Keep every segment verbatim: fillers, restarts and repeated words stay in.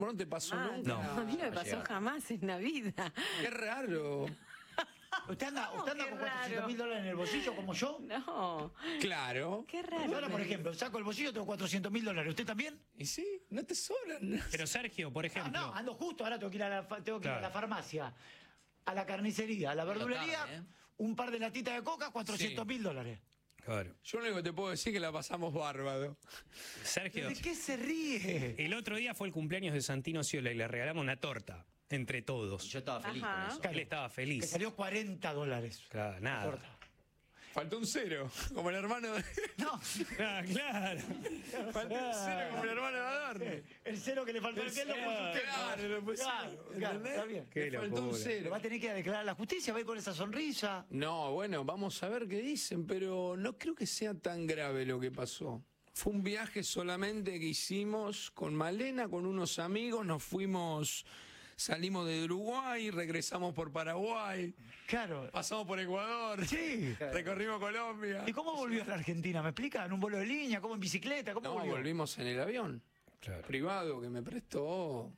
¿Vos no te pasó Ah, nunca? no, a mí no me pasó llega. jamás en la vida. Qué raro. ¿Usted anda, No, usted anda qué con cuatrocientos raro. mil dólares en el bolsillo como yo? No, Claro. qué Yo raro. ahora, por me- ejemplo, saco el bolsillo, tengo cuatrocientos mil dólares. ¿Usted también? Y sí, no te sobran. Pero Sergio, por Ah, ejemplo. no, ando justo, ahora tengo que ir a la, fa- tengo que ir a Claro. la farmacia, a la carnicería, a la verdulería, tarde, ¿eh? un par de latitas de coca, cuatrocientos mil dólares. Claro. Yo lo único que te puedo decir es que la pasamos bárbaro. Sergio, ¿De qué se ríe? el otro día fue el cumpleaños de Santino Ciola y le regalamos una torta entre todos. Yo estaba feliz Ajá. con eso. Él estaba Que feliz. salió cuarenta dólares. Claro, nada. Torta. Faltó un cero, como el hermano de... No, Ah, claro. Faltó un cero como el hermano de Adorno. el cero que le faltó al que lo puso usted. Claro, lo puso- Claro, claro, ¿entendés? está bien. Qué Le faltó un locura. Le cero. va a tener que ir a declarar a la justicia, va a ir con esa sonrisa. No, bueno, vamos a ver qué dicen, pero no creo que sea tan grave lo que pasó. Fue un viaje solamente que hicimos con Malena, con unos amigos, nos fuimos, salimos de Uruguay, regresamos por Paraguay, Claro. pasamos por Ecuador, Sí. recorrimos Colombia. ¿Y cómo volvió a la Argentina? ¿Me explica? ¿En un vuelo de línea? ¿Cómo en bicicleta? ¿Cómo No, volvió? volvimos en el avión Claro. privado que me prestó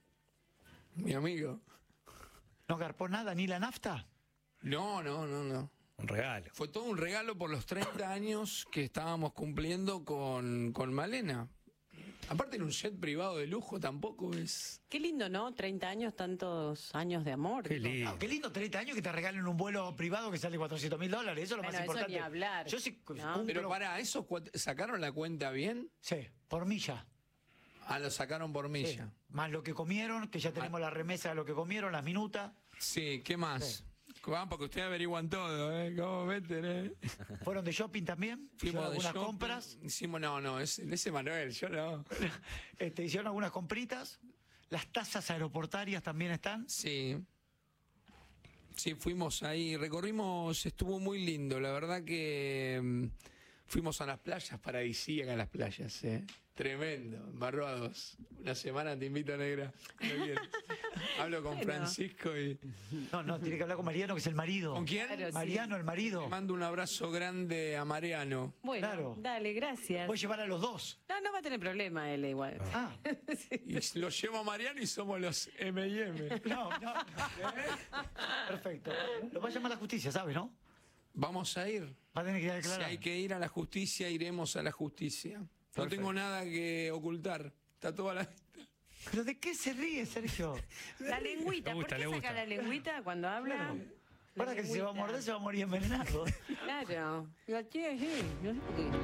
mi amigo. ¿No garpó nada, ni la nafta? No, no, no, no. Un regalo. Fue todo un regalo por los treinta años que estábamos cumpliendo con, con Malena. Aparte en un jet privado de lujo tampoco es... Qué lindo, ¿no? treinta años, tantos años de amor. Qué digo. lindo. Ah, qué lindo, treinta años que te regalen un vuelo privado que sale cuatrocientos mil dólares. Eso es lo Bueno, más eso importante. ni hablar, Yo sí ¿no? cumplo- Pero para ¿esos cuat- sacaron la cuenta bien? Sí, por milla. Ah, lo sacaron por Sí. milla. Más lo que comieron, que ya tenemos la remesa de lo que comieron, las minutas. Sí, ¿qué más? Ah, porque ustedes averiguan todo, ¿eh? ¿Cómo meten, eh? ¿Fueron de shopping también? Fuimos ¿Hicieron de algunas shopping, compras? Hicimos, no, no, ese, ese Manuel, yo no. Este, ¿Hicieron algunas compritas? ¿Las tasas aeroportarias también están? Sí. Sí, fuimos ahí, recorrimos, estuvo muy lindo, la verdad que mm, fuimos a las playas, paradisíacas las playas, ¿eh? Tremendo, Barbados. Una semana te invito, negra. Muy bien. Hablo con Bueno. Francisco y... No, no, tiene que hablar con Mariano, que es el marido. ¿Con quién? Claro, sí. Mariano, el marido. Le mando un abrazo grande a Mariano. Bueno, Claro. dale, gracias. Voy a llevar a los dos. No, no va a tener problema él igual. Ah, Y lo llevo a Mariano y somos los M y M. no, no. Perfecto. Lo va a llamar a la justicia, ¿sabe, no? Vamos a ir. Va a tener que ir a Si declarar. hay que ir a la justicia, iremos a la justicia. No Perfecto. tengo nada que ocultar. Está toda la vista. ¿Pero de qué se ríe, Sergio? La lengüita, Le gusta, ¿por qué le saca gusta. la lengüita cuando habla? La Para que si se va a lengüita. morder, se va a morir envenenado. Claro. Digo, che, sí, no sé por qué.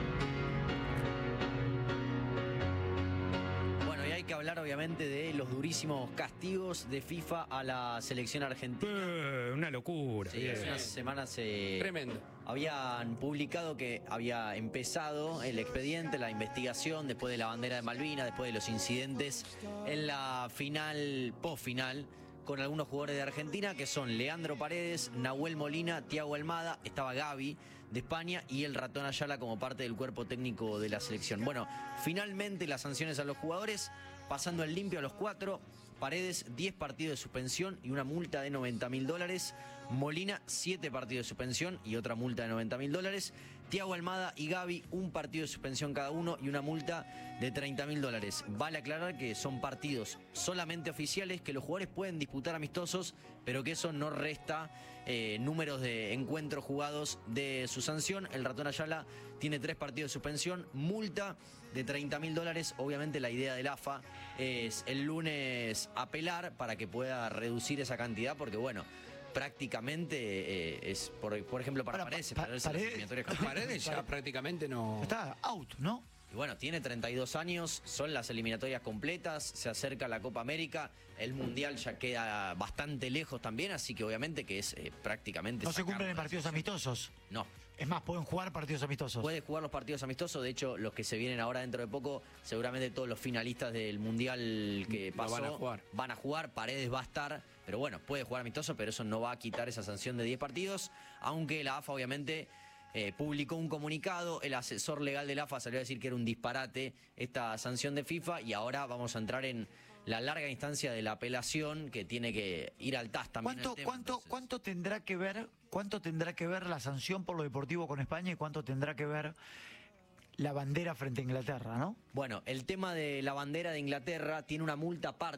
Bueno, y hay que hablar obviamente de los durísimos castigos de FIFA a la selección argentina. Eh, una locura. Sí, bien. hace unas semanas eh, Tremendo. habían publicado que había empezado el expediente, la investigación después de la bandera de Malvinas, después de los incidentes en la final, post-final, con algunos jugadores de Argentina que son Leandro Paredes, Nahuel Molina, Thiago Almada, estaba Gaby de España y el Ratón Ayala como parte del cuerpo técnico de la selección. Bueno, finalmente las sanciones a los jugadores, pasando en limpio a los cuatro. Paredes, diez partidos de suspensión y una multa de noventa mil dólares. Molina, siete partidos de suspensión y otra multa de noventa mil dólares. Thiago Almada y Gaby, un partido de suspensión cada uno y una multa de treinta mil dólares. Vale aclarar que son partidos solamente oficiales, que los jugadores pueden disputar amistosos, pero que eso no resta eh, números de encuentros jugados de su sanción. El Ratón Ayala tiene tres partidos de suspensión, multa de treinta mil dólares. Obviamente la idea del A F A es el lunes apelar para que pueda reducir esa cantidad, porque bueno, prácticamente eh, es, por, por ejemplo, para Ahora, Paredes, pa- perderse pa- las Paredes- eliminatorias con- Paredes ya prácticamente no... Está out, ¿no? Y bueno, tiene treinta y dos años, son las eliminatorias completas, se acerca la Copa América, el Mundial ya queda bastante lejos también, así que obviamente que es eh, prácticamente... No se sacarlo cumplen de en la partidos selección. amistosos. No. Es más, pueden jugar partidos amistosos. Puede jugar los partidos amistosos, de hecho, los que se vienen ahora dentro de poco, seguramente todos los finalistas del Mundial que Lo pasó van a jugar. van a jugar, Paredes va a estar, pero bueno, puede jugar amistoso, pero eso no va a quitar esa sanción de diez partidos, aunque la A F A obviamente eh, publicó un comunicado, el asesor legal de la A F A salió a decir que era un disparate esta sanción de FIFA y ahora vamos a entrar en la larga instancia de la apelación que tiene que ir al T A S también. ¿Cuánto, el tema, cuánto, entonces. ¿Cuánto tendrá que ver, cuánto tendrá que ver la sanción por lo deportivo con España y cuánto tendrá que ver la bandera frente a Inglaterra, ¿no? Bueno, el tema de la bandera de Inglaterra tiene una multa aparte.